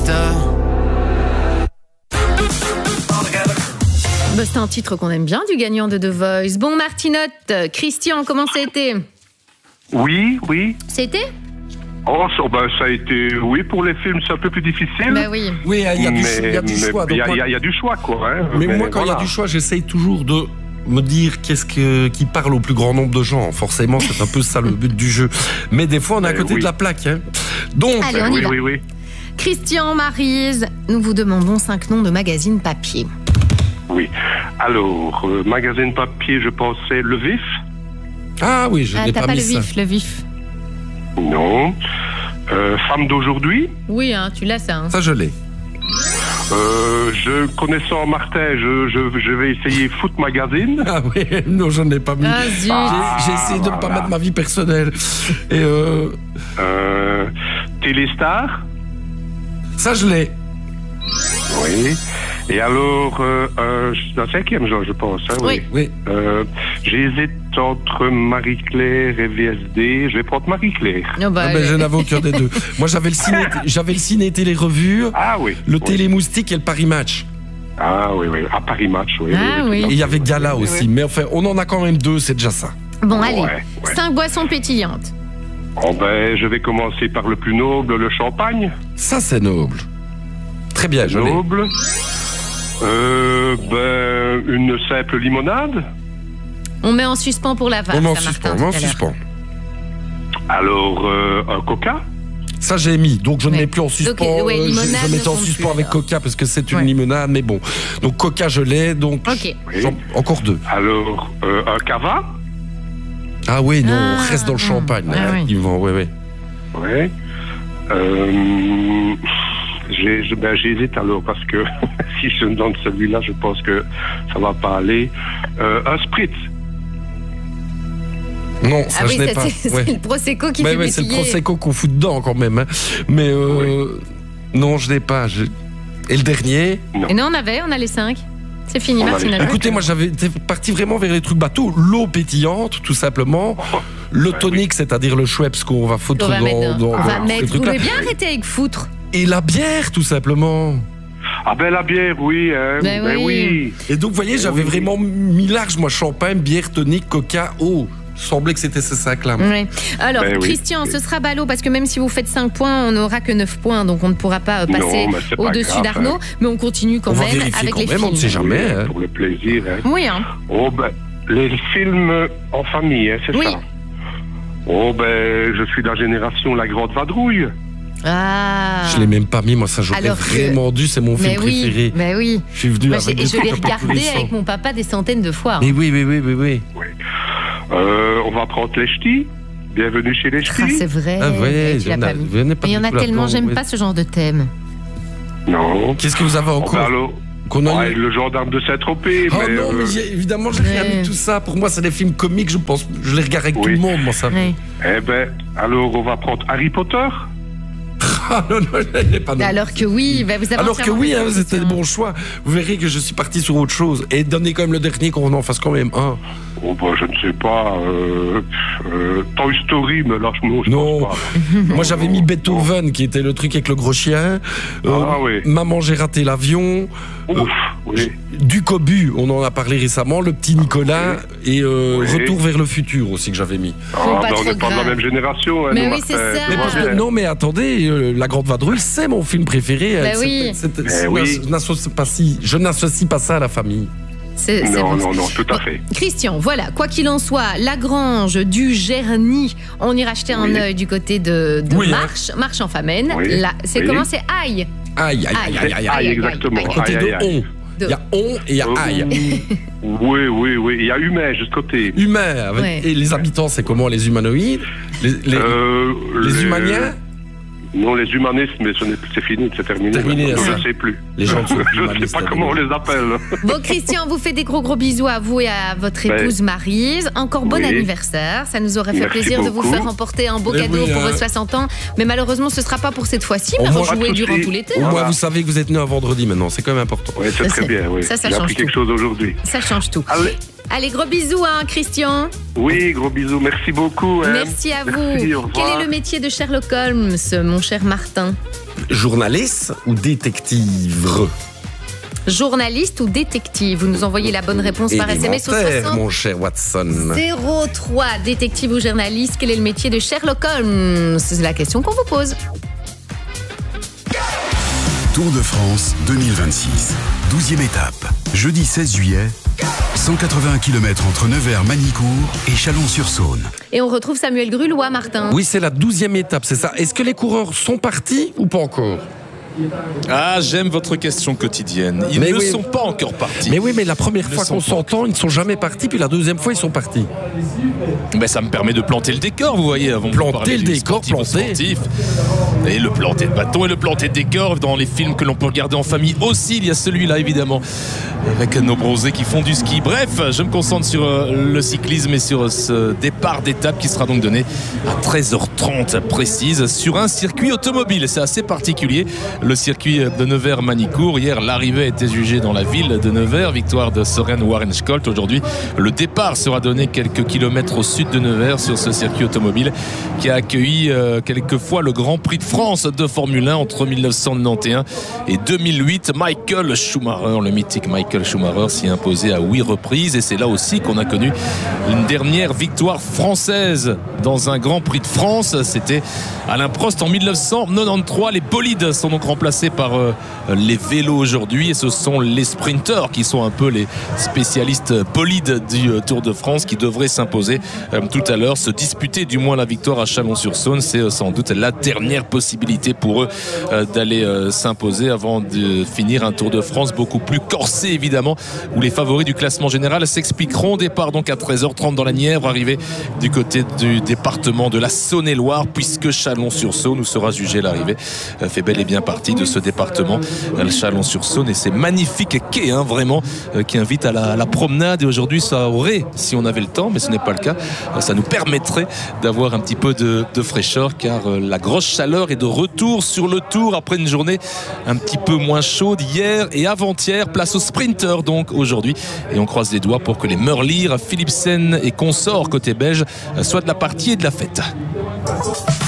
C'est un titre qu'on aime bien du gagnant de The Voice. Bon, Martinotte, Christian, comment ça a été? Oui. C'était? Ça a été, oui, pour les films, c'est un peu plus difficile. Bah oui. Oui, il y a du choix. Il y a du choix, quoi. Hein. Mais moi, quand il y a du choix, j'essaye toujours de me dire qui parle au plus grand nombre de gens. Forcément, c'est un peu ça le but du jeu. Mais des fois, on est à côté de la plaque. Hein. Donc, allez, on y va. Oui. Christian, Maryse, nous vous demandons 5 noms de magazines papier. Oui. Alors, magazine papier, je pensais Le Vif. Ah oui, je n'ai pas mis ça. Le Vif. Non. Femme d'aujourd'hui. Oui, hein, tu l'as ça. Hein. Ça, je l'ai. Connaissant Martin, je vais essayer Foot Magazine. Ah oui, non, je n'ai pas mis. J'ai essayé de ne pas mettre ma vie personnelle. Et Téléstar. Ça, je l'ai. Oui. Et alors, un cinquième, je pense. Hein, oui. J'hésite entre Marie-Claire et VSD. Je vais prendre Marie-Claire. Mais je n'avais aucun des deux. Moi, j'avais le ciné télé-revue, le Télémoustique et le Paris Match. Ah oui. À Paris Match, oui. Et il y avait Gala aussi. Oui. Mais enfin, on en a quand même 2, c'est déjà ça. Bon, allez. 5 boissons pétillantes. Je vais commencer par le plus noble, le champagne. Ça, c'est noble. Très bien, je l'ai. Noble. Une simple limonade. On met en suspens pour la vache. On met en suspens. Alors, un coca. Ça, j'ai mis. Donc, je ne mets plus en suspens. Donc, je mettais en suspens avec coca parce que c'est une limonade, mais bon. Donc, coca, je l'ai. Donc, encore 2. Alors, un cava. Ah oui, non, on reste dans le champagne. Effectivement, oui. J'hésite alors parce que si je me donne celui-là, je pense que ça va pas aller. Un spritz. Non, ça je n'ai pas. C'est le Prosecco qui fait pétiller. C'est le Prosecco qu'on fout dedans quand même. Hein. Mais non, je n'ai pas. Et le dernier? Non. Et non, on a les 5. C'est fini, Martine. Écoutez, moi j'avais été parti vraiment vers les trucs bateaux. L'eau pétillante, tout simplement. Le tonique, c'est-à-dire le Schweppes qu'on va foutre dans vous pouvez bien arrêter avec foutre. Et la bière, tout simplement. Ah la bière, oui. Oui. Et donc, vous voyez, j'avais vraiment mis large, moi, champagne, bière, tonique, coca, eau. Semblait que c'était ces 5-là. Oui. Alors, Christian, ce sera ballot parce que même si vous faites 5 points, on n'aura que 9 points, donc on ne pourra pas passer au-dessus d'Arnaud. Mais on continue quand même avec les films. On ne sait jamais. Oui, pour le plaisir. Hein. Oui. Hein. Les films en famille, hein, c'est ça. Je suis de la génération La Grande Vadrouille. Je l'ai même pas mis, moi ça j'aurais vraiment dû, c'est mon film préféré. Mais oui. Je suis venu je l'ai regardé avec mon papa des centaines de fois. Mais oui. On va prendre les ch'tis. Bienvenue chez les ch'tis. C'est vrai. Tu l'as pas mis. Mais il y en a tellement, j'aime pas ce genre de thème. Non. Qu'est-ce que vous avez en cours? Le gendarme de Saint-Tropez. Non, mais évidemment, j'ai rien mis tout ça. Pour moi, c'est des films comiques, je les regarde avec tout le monde, moi ça. Alors on va prendre Harry Potter. Non, je n'ai pas. Alors que oui, vous avez alors que oui, c'était le bon choix. Vous verrez que je suis parti sur autre chose. Et donnez quand même le dernier qu'on en fasse quand même un. Je ne sais pas. Toy Story, mais là, je non. pense pas. Moi, j'avais mis Beethoven, qui était le truc avec le gros chien. Maman, j'ai raté l'avion. Du Cobu, on en a parlé récemment. Le petit Nicolas. Et Retour vers le futur aussi, que j'avais mis. On n'est pas de la même génération. Mais oui, c'est ça. Non, mais attendez, La Grande Vadrouille, c'est mon film préféré. Je n'associe pas ça à la famille. Non, tout à fait. Christian, voilà, quoi qu'il en soit, la grange du Gerny, on ira jeter un œil du côté de Marche en Famenne. Là, c'est comment? C'est aïe. Aïe, exactement. Côté de on. Il y a on et il y a aïe. Oui. Il y a humain, juste côté. Humain. Et les habitants, c'est comment? Les humanoïdes? Les humaniens? Non, les humanistes, mais c'est fini, c'est terminé. Je ne sais plus. Les gens je ne sais pas comment on les appelle. Bon, Christian, on vous fait des gros bisous à vous et à votre épouse Maryse. Encore bon anniversaire. Ça nous aurait fait plaisir de vous faire remporter un beau cadeau pour vos 60 ans. Mais malheureusement, ce ne sera pas pour cette fois-ci, mais rejouer durant tout l'été. Au moins, vous savez que vous êtes né un vendredi maintenant. C'est quand même important. Oui, c'est très bien. Ça j'ai appris quelque chose aujourd'hui. Ça change tout. Allez, gros bisous, hein, Christian. Oui, gros bisous. Merci beaucoup. Hein. Merci à vous. Quel est le métier de Sherlock Holmes, mon cher Martin? Journaliste ou détective? Journaliste ou détective? Vous nous envoyez la bonne réponse par SMS au 60 mon cher Watson. 03. Détective ou journaliste, quel est le métier de Sherlock Holmes? C'est la question qu'on vous pose. Tour de France 2026. 12e étape. Jeudi 16 juillet. 181 km entre Nevers-Manicourt et Chalon-sur-Saône. Et on retrouve Samuel Grulois, Martin. Oui, c'est la 12e étape, c'est ça. Est-ce que les coureurs sont partis ou pas encore? Ah, j'aime votre question quotidienne. Ils ne sont pas encore partis. Mais oui, mais la première fois qu'on s'entend, ils ne sont jamais partis, puis la deuxième fois, ils sont partis. Ben, ça me permet de planter le décor, vous voyez, avant planter de parler le décor, sportif. Et le planter de bâton et le planter de décor. Dans les films que l'on peut regarder en famille aussi, il y a celui-là, évidemment, avec nos bronzés qui font du ski. Bref, je me concentre sur le cyclisme et sur ce départ d'étape qui sera donc donné à 13h30 précise sur un circuit automobile. C'est assez particulier. Le circuit de Nevers-Manicourt. Hier, l'arrivée a été jugée dans la ville de Nevers. Victoire de Søren Warenscholt. Aujourd'hui, le départ sera donné quelques kilomètres au sud de Nevers sur ce circuit automobile qui a accueilli quelquefois le Grand Prix de France de Formule 1 entre 1991 et 2008. Michael Schumacher, le mythique Michael Schumacher, s'y est imposé à 8 reprises et c'est là aussi qu'on a connu une dernière victoire française dans un Grand Prix de France. C'était Alain Prost en 1993. Les bolides sont donc remplacés par les vélos aujourd'hui et ce sont les sprinteurs qui sont un peu les spécialistes bolides du Tour de France qui devraient s'imposer tout à l'heure, se disputer du moins la victoire à Chalon-sur-Saône. C'est sans doute la dernière possibilité pour eux d'aller s'imposer avant de finir un Tour de France beaucoup plus corsé évidemment, où les favoris du classement général s'expliqueront. Départ donc à 13h30 dans la Nièvre, arrivée du côté du département de la Saône-et-Loire, puisque Chalon-sur-Saône où sera jugée l'arrivée fait bel et bien partie de ce département, Chalon-sur-Saône, et ces magnifiques quais vraiment qui invitent à la promenade. Et aujourd'hui ça aurait, si on avait le temps, mais ce n'est pas le cas, ça nous permettrait d'avoir un petit peu de fraîcheur, car la grosse chaleur est de retour sur le Tour après une journée un petit peu moins chaude hier et avant-hier. Place aux sprinters donc aujourd'hui, et on croise les doigts pour que les Merlier, Philipsen et consorts côté belge soient de la partie et de la fête.